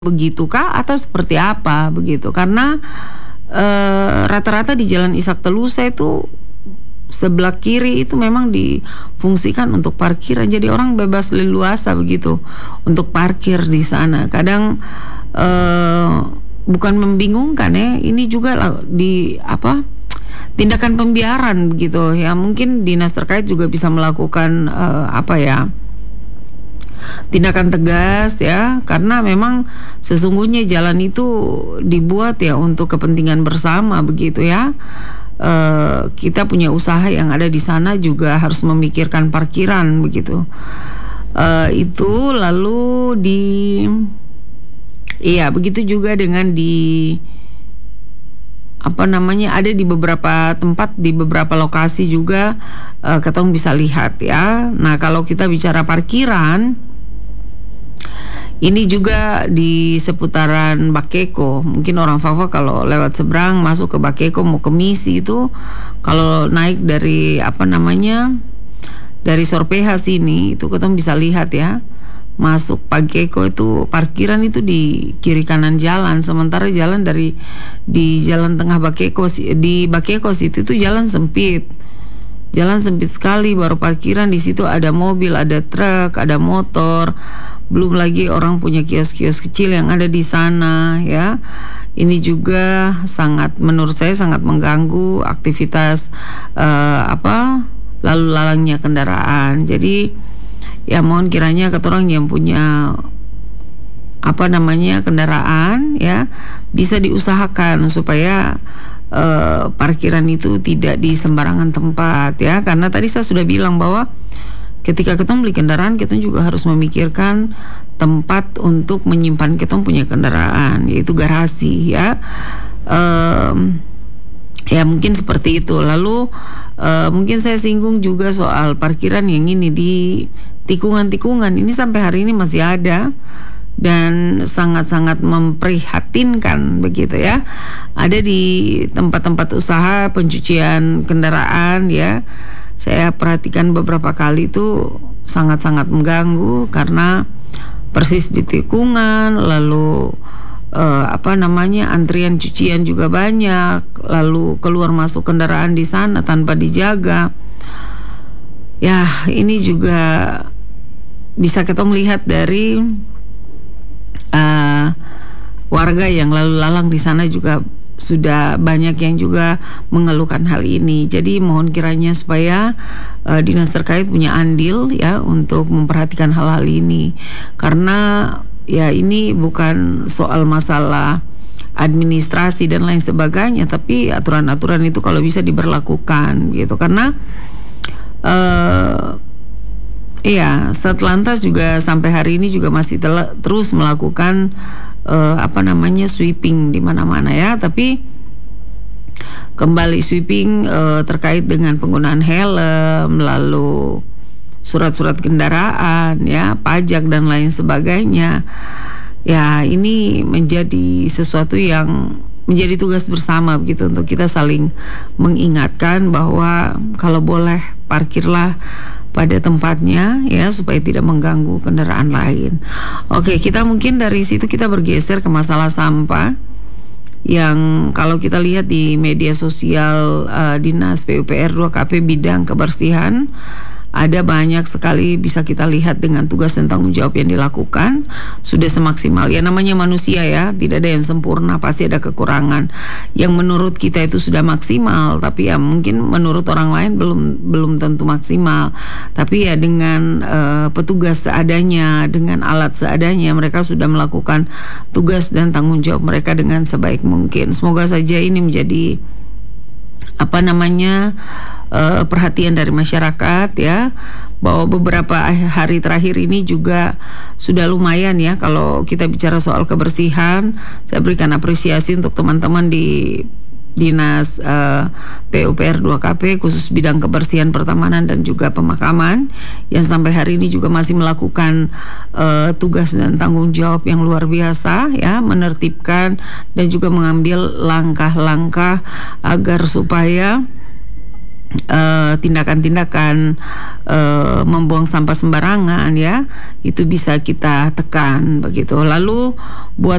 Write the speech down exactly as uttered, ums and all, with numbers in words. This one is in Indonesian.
Begitukah atau seperti apa begitu? Karena eh, rata-rata di Jalan Ishak Telusa itu sebelah kiri itu memang difungsikan untuk parkiran, jadi orang bebas leluasa begitu untuk parkir di sana. Kadang eh, bukan membingungkan ya, ini juga lah di apa tindakan pembiaran begitu ya. Mungkin dinas terkait juga bisa melakukan eh, apa ya tindakan tegas ya, karena memang sesungguhnya jalan itu dibuat ya untuk kepentingan bersama begitu ya. E, kita punya usaha yang ada di sana juga harus memikirkan parkiran begitu. E, itu lalu di iya begitu juga dengan di apa namanya ada di beberapa tempat, di beberapa lokasi juga uh, kita bisa lihat ya. Nah kalau kita bicara parkiran, ini juga di seputaran Bakeko. Mungkin orang Fafa kalau lewat seberang masuk ke Bakeko mau ke Misi itu, kalau naik dari apa namanya dari Sorpeha sini itu kita bisa lihat ya, masuk Bakeko itu parkiran itu di kiri kanan jalan, sementara jalan dari di jalan tengah Bakeko di Bakeko situ itu jalan sempit, jalan sempit sekali, baru parkiran di situ ada mobil, ada truk, ada motor, belum lagi orang punya kios-kios kecil yang ada di sana ya. Ini juga sangat menurut saya sangat mengganggu aktivitas uh, apa lalu lalangnya kendaraan. Jadi ya mohon kiranya ketorong yang punya apa namanya kendaraan ya bisa diusahakan supaya uh, parkiran itu tidak di sembarangan tempat ya, karena tadi saya sudah bilang bahwa ketika kita beli kendaraan kita juga harus memikirkan tempat untuk menyimpan kita punya kendaraan, yaitu garasi ya. Um, ya mungkin seperti itu. Lalu uh, mungkin saya singgung juga soal parkiran yang ini di tikungan-tikungan ini sampai hari ini masih ada dan sangat-sangat memprihatinkan begitu ya. Ada di tempat-tempat usaha pencucian kendaraan ya. Saya perhatikan beberapa kali itu sangat-sangat mengganggu karena persis di tikungan, lalu uh, apa namanya antrian cucian juga banyak, lalu keluar masuk kendaraan di sana tanpa dijaga. Ya ini juga bisa kita lihat dari uh, warga yang lalu lalang di sana juga sudah banyak yang juga mengeluhkan hal ini. Jadi mohon kiranya supaya uh, dinas terkait punya andil ya untuk memperhatikan hal-hal ini, karena ya ini bukan soal masalah administrasi dan lain sebagainya, tapi aturan-aturan itu kalau bisa diberlakukan gitu. Karena uh, iya Satlantas juga sampai hari ini juga masih tel- terus melakukan Uh, apa namanya sweeping di mana-mana ya, tapi kembali sweeping uh, terkait dengan penggunaan helm, lalu surat-surat kendaraan ya, pajak dan lain sebagainya. Ya ini menjadi sesuatu yang menjadi tugas bersama begitu untuk kita saling mengingatkan bahwa kalau boleh parkirlah pada tempatnya ya supaya tidak mengganggu kendaraan lain. Oke, kita mungkin dari situ kita bergeser ke masalah sampah yang kalau kita lihat di media sosial uh, Dinas P U P R dua K P bidang kebersihan, ada banyak sekali bisa kita lihat dengan tugas dan tanggung jawab yang dilakukan sudah semaksimal. Ya namanya manusia ya, tidak ada yang sempurna, pasti ada kekurangan. Yang menurut kita itu sudah maksimal, tapi ya mungkin menurut orang lain belum belum tentu maksimal. Tapi ya dengan uh, petugas seadanya, dengan alat seadanya, mereka sudah melakukan tugas dan tanggung jawab mereka dengan sebaik mungkin. Semoga saja ini menjadi apa namanya uh, perhatian dari masyarakat ya, bahwa beberapa hari terakhir ini juga sudah lumayan ya kalau kita bicara soal kebersihan. Saya berikan apresiasi untuk teman-teman di Dinas uh, P U P R dua K P khusus bidang kebersihan pertamanan dan juga pemakaman yang sampai hari ini juga masih melakukan uh, tugas dan tanggung jawab yang luar biasa ya, menertibkan dan juga mengambil langkah-langkah agar supaya Uh, tindakan-tindakan uh, membuang sampah sembarangan ya, itu bisa kita tekan begitu. Lalu buat